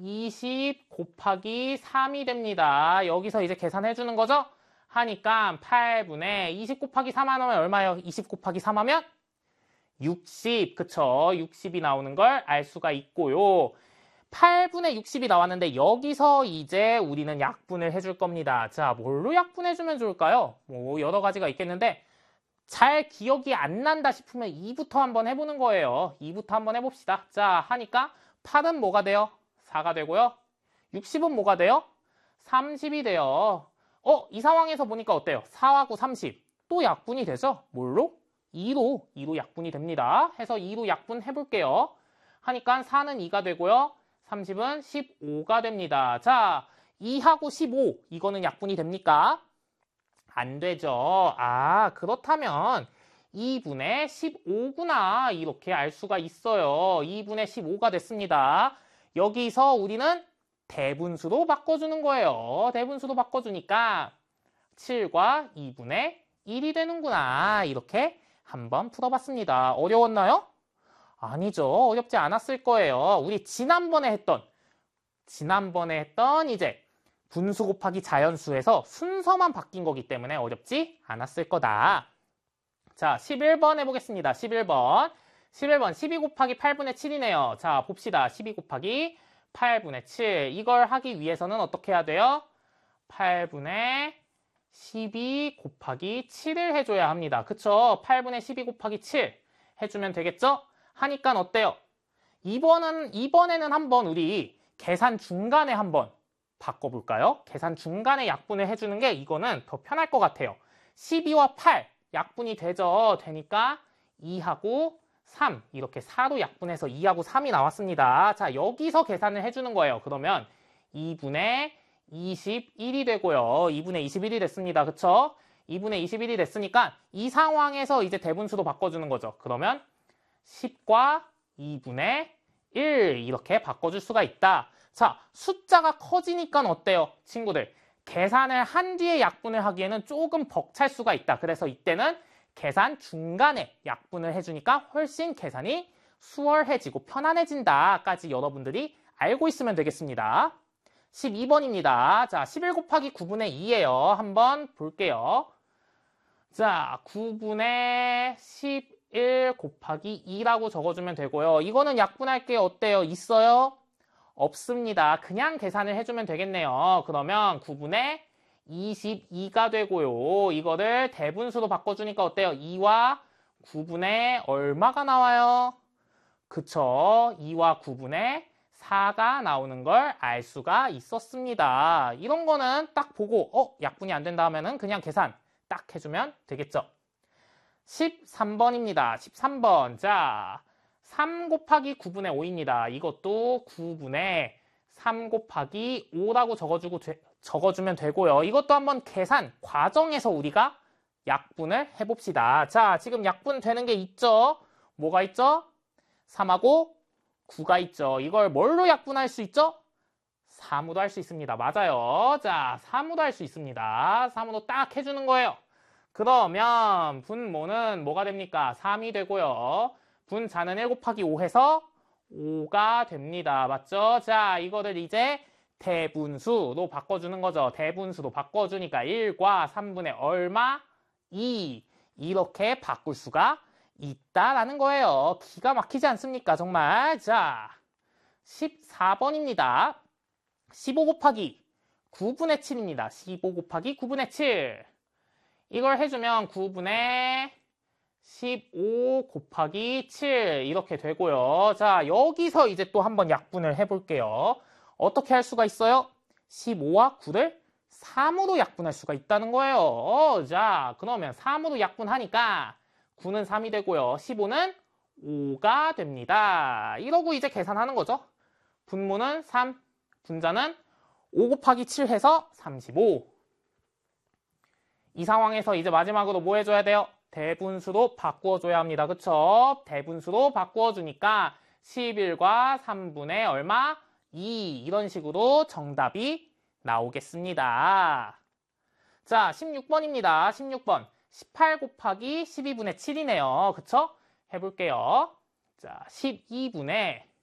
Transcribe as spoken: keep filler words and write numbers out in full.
이십 곱하기 삼이 됩니다. 여기서 이제 계산해 주는 거죠? 하니까 팔분의 이십 곱하기 삼 하면 얼마예요? 이십 곱하기 삼 하면 육십, 그쵸? 육십이 나오는 걸 알 수가 있고요. 팔분의 육십이 나왔는데 여기서 이제 우리는 약분을 해줄 겁니다. 자, 뭘로 약분해주면 좋을까요? 뭐 여러 가지가 있겠는데 잘 기억이 안 난다 싶으면 이부터 한번 해보는 거예요. 이부터 한번 해봅시다. 자, 하니까 팔은 뭐가 돼요? 사가 되고요. 육십은 뭐가 돼요? 삼십이 돼요. 어, 이 상황에서 보니까 어때요? 사하고 삼십. 또 약분이 되죠? 뭘로? 이로, 이로 약분이 됩니다. 해서 이로 약분 해볼게요. 하니까 사는 이가 되고요. 삼십은 십오가 됩니다. 자, 이하고 십오, 이거는 약분이 됩니까? 안 되죠. 아, 그렇다면 이분의 십오구나. 이렇게 알 수가 있어요. 이분의 십오가 됐습니다. 여기서 우리는 대분수로 바꿔주는 거예요. 대분수로 바꿔주니까 칠과 이분의 일이 되는구나. 이렇게 한번 풀어봤습니다. 어려웠나요? 아니죠. 어렵지 않았을 거예요. 우리 지난번에 했던, 지난번에 했던 이제 분수 곱하기 자연수에서 순서만 바뀐 거기 때문에 어렵지 않았을 거다. 자, 십일 번 해보겠습니다. 십일 번. 십일 번, 십이 곱하기 팔분의 칠이네요. 자, 봅시다. 십이 곱하기 팔분의 칠. 이걸 하기 위해서는 어떻게 해야 돼요? 팔분의 십이 곱하기 칠을 해줘야 합니다. 그쵸? 팔분의 십이 곱하기 칠 해주면 되겠죠? 하니까 어때요? 이번은, 이번에는 한번 우리 계산 중간에 한번 바꿔볼까요? 계산 중간에 약분을 해주는 게 이거는 더 편할 것 같아요. 십이와 팔 약분이 되죠? 되니까 이하고 삼 이렇게 사로 약분해서 이하고 삼이 나왔습니다. 자, 여기서 계산을 해주는 거예요. 그러면 이분의 이십일이 되고요. 이분의 이십일이 됐습니다. 그쵸? 이분의 이십일이 됐으니까 이 상황에서 이제 대분수로 바꿔주는 거죠. 그러면 십과 이분의 일 이렇게 바꿔줄 수가 있다. 자, 숫자가 커지니까 어때요? 친구들, 계산을 한 뒤에 약분을 하기에는 조금 벅찰 수가 있다. 그래서 이때는 계산 중간에 약분을 해주니까 훨씬 계산이 수월해지고 편안해진다까지 여러분들이 알고 있으면 되겠습니다. 십이 번입니다. 자, 십일 곱하기 구분의 이예요. 한번 볼게요. 자, 구분의 십일 곱하기 이라고 적어주면 되고요. 이거는 약분할 게 어때요? 있어요? 없습니다. 그냥 계산을 해주면 되겠네요. 그러면 구분의 이십이가 되고요. 이거를 대분수로 바꿔주니까 어때요? 이와 구분의 얼마가 나와요? 그쵸? 이와 구분의 사가 나오는 걸 알 수가 있었습니다. 이런 거는 딱 보고 어? 약분이 안 된다 하면은 그냥 계산 딱 해주면 되겠죠. 십삼 번입니다. 십삼 번. 자, 삼 곱하기 구분의 오입니다. 이것도 구분의 삼 곱하기 오라고 적어주고 되, 적어주면 되고요. 이것도 한번 계산 과정에서 우리가 약분을 해봅시다. 자, 지금 약분 되는 게 있죠? 뭐가 있죠? 삼하고 구가 있죠. 이걸 뭘로 약분할 수 있죠? 삼으로 할 수 있습니다. 맞아요. 자, 삼으로 할 수 있습니다. 삼으로 딱 해주는 거예요. 그러면 분모는 뭐가 됩니까? 삼이 되고요. 분자는 일 곱하기 오 해서 오가 됩니다. 맞죠? 자, 이거를 이제 대분수로 바꿔주는 거죠. 대분수로 바꿔주니까 일과 삼분의 얼마? 이. 이렇게 바꿀 수가 있다라는 거예요. 기가 막히지 않습니까? 정말. 자, 십사 번입니다. 십오 곱하기 구분의 칠입니다. 십오 곱하기 구분의 칠. 이걸 해주면 구분의 십오 곱하기 칠 이렇게 되고요. 자, 여기서 이제 또 한번 약분을 해볼게요. 어떻게 할 수가 있어요? 십오와 구를 삼으로 약분할 수가 있다는 거예요. 자, 그러면 삼으로 약분하니까 구는 삼이 되고요. 십오는 오가 됩니다. 이러고 이제 계산하는 거죠. 분모는 삼, 분자는 오 곱하기 칠 해서 삼십오. 이 상황에서 이제 마지막으로 뭐 해줘야 돼요? 대분수로 바꾸어줘야 합니다. 그쵸? 대분수로 바꾸어주니까 십일과 삼분의 얼마? 이. 이런 식으로 정답이 나오겠습니다. 자, 십육 번입니다. 십육 번. 십팔 곱하기 십이분의 칠이네요. 그쵸? 해볼게요. 자, 십이분의